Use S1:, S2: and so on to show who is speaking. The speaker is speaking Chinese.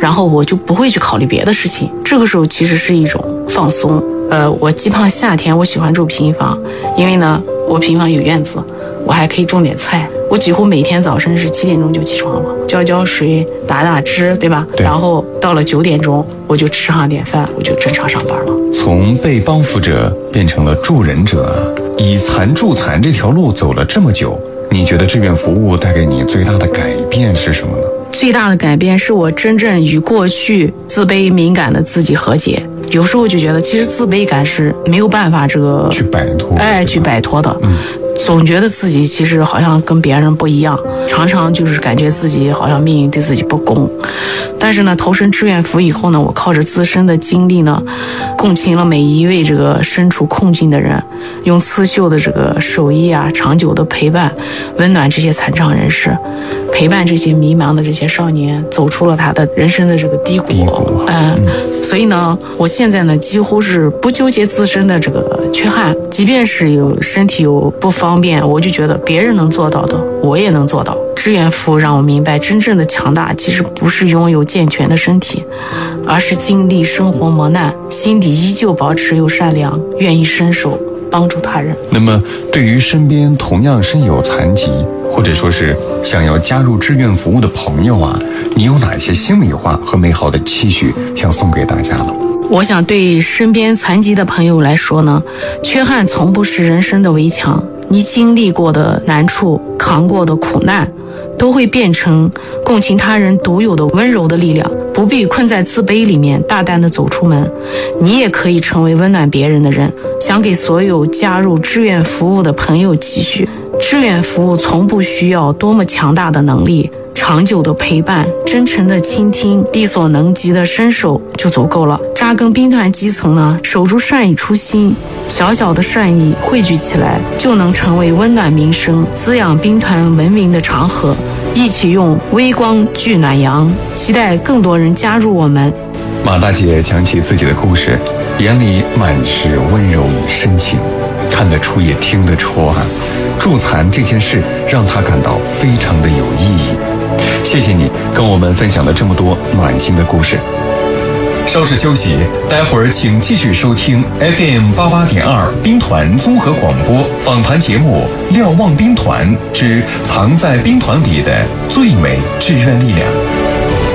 S1: 然后我就不会去考虑别的事情。这个时候其实是一种放松。我既怕夏天我喜欢住平房，因为呢我平房有院子，我还可以种点菜。我几乎每天早晨是7点钟就起床了，浇水，打汁，对吧？
S2: 对。
S1: 然后到了9点钟，我就吃上点饭，我就正常上班了。
S2: 从被帮扶者变成了助人者，以残助残这条路走了这么久，你觉得志愿服务带给你最大的改变是什么呢？
S1: 最大的改变是我真正与过去自卑敏感的自己和解。有时候就觉得其实自卑感是没有办法去摆脱的。总觉得自己其实好像跟别人不一样，常常就是感觉自己好像命运对自己不公。但是呢，投身志愿服以后呢，我靠着自身的经历呢，共情了每一位这个身处困境的人，用刺绣的这个手艺啊，长久的陪伴，温暖这些残障人士，陪伴这些迷茫的这些少年，走出了他的人生的这个低谷。所以呢，我现在呢，几乎是不纠结自身的这个缺憾，即便是有身体有不方便，我就觉得别人能做到的，我也能做到。志愿服务让我明白，真正的强大其实不是拥有健全的身体，而是经历生活磨难，心底依旧保持又善良，愿意伸手帮助他人。
S2: 那么对于身边同样身有残疾，或者说是想要加入志愿服务的朋友啊，你有哪些心里话和美好的期许想送给大家呢？
S1: 我想对身边残疾的朋友来说呢，缺憾从不是人生的围墙，你经历过的难处，扛过的苦难，都会变成共情他人独有的温柔的力量。不必困在自卑里面，大胆地走出门，你也可以成为温暖别人的人。想给所有加入志愿服务的朋友期许，志愿服务从不需要多么强大的能力，长久的陪伴，真诚的倾听，力所能及的伸手就足够了。扎根兵团基层呢，守住善意初心，小小的善意汇聚起来，就能成为温暖民生、滋养兵团文明的长河。一起用微光聚暖阳，期待更多人加入我们。
S2: 马大姐讲起自己的故事，眼里满是温柔与深情，看得出也听得出啊，助残这件事让她感到非常的有意义。谢谢你跟我们分享了这么多暖心的故事。稍事休息，待会儿请继续收听 FM88.2 兵团综合广播访谈节目《瞭望兵团之藏在兵团里的最美志愿力量》。